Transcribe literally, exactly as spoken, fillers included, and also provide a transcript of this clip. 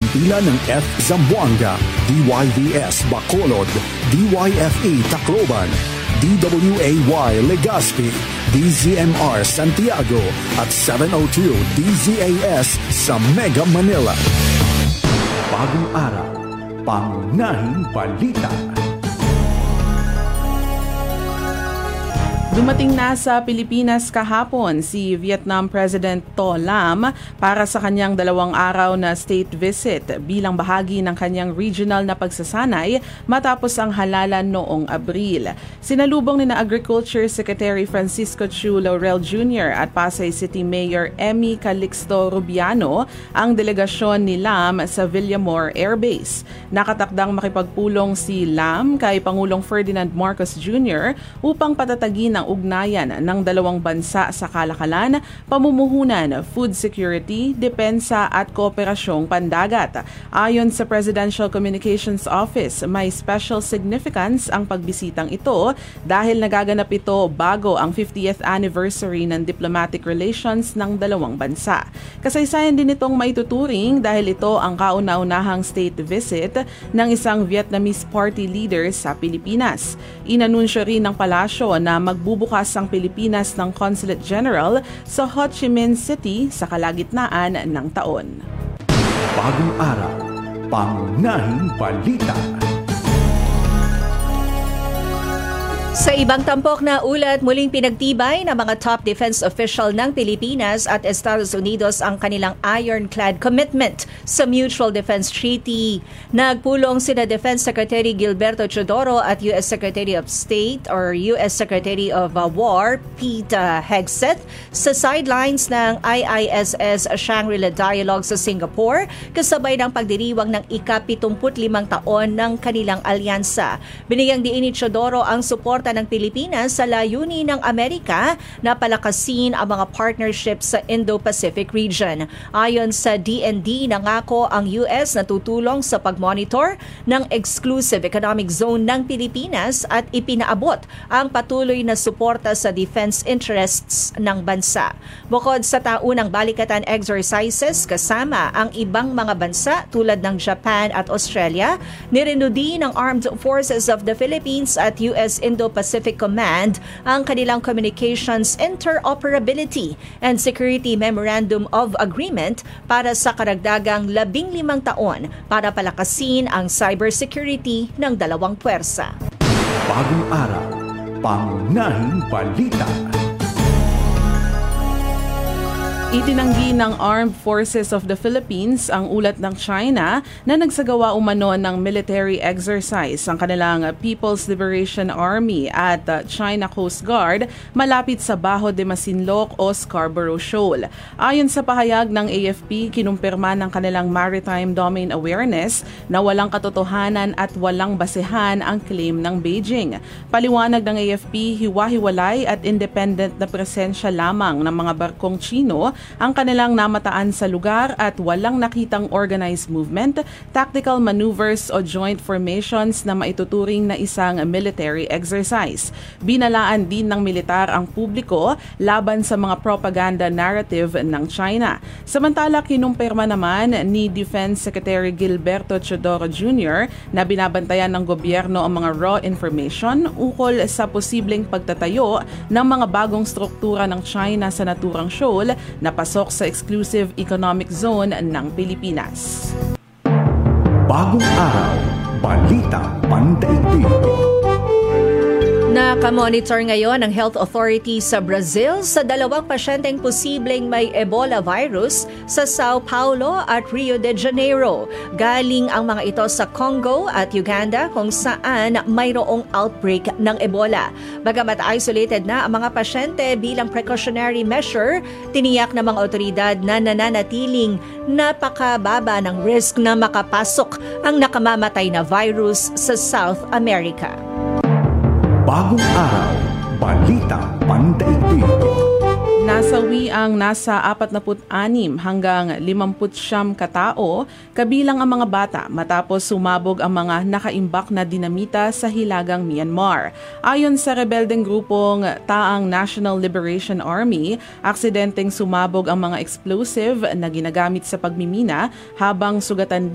himpilan ng F. Zamboanga, D Y V S Bacolod, D Y F E Tacloban, D W A Y Legazpi, D Z M R Santiago at seven oh two D Z A S sa Mega Manila. Bagong araw, pangunahing balita. Dumating na sa Pilipinas kahapon si Vietnam President To Lam para sa kanyang dalawang araw na state visit bilang bahagi ng kanyang regional na pagsasanay matapos ang halalan noong Abril. Sinalubong ni na Agriculture Secretary Francisco Chu Laurel Junior at Pasay City Mayor Emmy Calixto Rubiano ang delegasyon ni Lam sa Villamor Air Base. Nakatakdang makipagpulong si Lam kay Pangulong Ferdinand Marcos Junior upang patatagin ang ugnayan ng dalawang bansa sa kalakalan, pamumuhunan, food security, depensa at kooperasyong pandagat. Ayon sa Presidential Communications Office, may special significance ang pagbisitang ito dahil nagaganap ito bago ang fiftieth anniversary ng diplomatic relations ng dalawang bansa. Kasaysayan din itong maituturing dahil ito ang kauna-unahang state visit ng isang Vietnamese party leader sa Pilipinas. Inanunsyo rin ng palasyo na magbubukas ang Pilipinas ng Consulate General sa Ho Chi Minh City sa kalagitnaan ng taon. Bagong araw, pangunahing balita. Sa ibang tampok na ulat, muling pinagtibay ng mga top defense official ng Pilipinas at Estados Unidos ang kanilang ironclad commitment sa Mutual Defense Treaty. Nagpulong sina Defense Secretary Gilberto Teodoro at U S Secretary of State or U S Secretary of War Pete Hegseth sa sidelines ng I I S S Shangri-La Dialogue sa Singapore kasabay ng pagdiriwang ng ika-pitungput limang taon ng kanilang alyansa. Binigyang diin ni Teodoro ang suporta ng Pilipinas sa layunin ng Amerika na palakasin ang mga partnerships sa Indo-Pacific region. Ayon sa D N D, nangako ang U S na tutulong sa pag-monitor ng exclusive economic zone ng Pilipinas at ipinaabot ang patuloy na suporta sa defense interests ng bansa. Bukod sa taunang balikatan exercises kasama ang ibang mga bansa tulad ng Japan at Australia, nirenu din ng Armed Forces of the Philippines at U S Indo-Pacific Pacific Command ang kanilang Communications Interoperability and Security Memorandum of Agreement para sa karagdagang labing limang taon para palakasin ang cybersecurity ng dalawang puwersa. Bagong araw, pangunahing balita. Itinanggi ng Armed Forces of the Philippines ang ulat ng China na nagsagawa umano ng military exercise ang kanilang People's Liberation Army at China Coast Guard malapit sa Bajo de Masinloc o Scarborough Shoal. Ayon sa pahayag ng A F P, kinumpirma ng kanilang Maritime Domain Awareness na walang katotohanan at walang basehan ang claim ng Beijing. Paliwanag ng A F P, hiwa-hiwalay at independent na presensya lamang ng mga barkong Chino ang kanilang namataan sa lugar at walang nakitang organized movement, tactical maneuvers o joint formations na maituturing na isang military exercise. Binalaan din ng militar ang publiko laban sa mga propaganda narrative ng China. Samantala, kinumpirma naman ni Defense Secretary Gilberto Teodoro Junior na binabantayan ng gobyerno ang mga raw information ukol sa posibleng pagtatayo ng mga bagong struktura ng China sa naturang shoal na pasok sa exclusive economic zone ng Pilipinas. Bagong araw, balita pandaigdig. Nakamonitor ngayon ng health authority sa Brazil sa dalawang pasyenteng posibleng may Ebola virus sa Sao Paulo at Rio de Janeiro. Galing ang mga ito sa Congo at Uganda kung saan mayroong outbreak ng Ebola. Bagamat isolated na ang mga pasyente bilang precautionary measure, tiniyak ng mga otoridad na nananatiling napakababa ng risk na makapasok ang nakamamatay na virus sa South America. Bagong araw, balita pandaigdig. Nasawi ang nasa apat na anim hanggang limampu't siyam katao, kabilang ang mga bata matapos sumabog ang mga nakaimbak na dinamita sa hilagang Myanmar. Ayon sa rebeldeng grupong Taang National Liberation Army, aksidenteng sumabog ang mga explosive na ginagamit sa pagmimina habang sugatan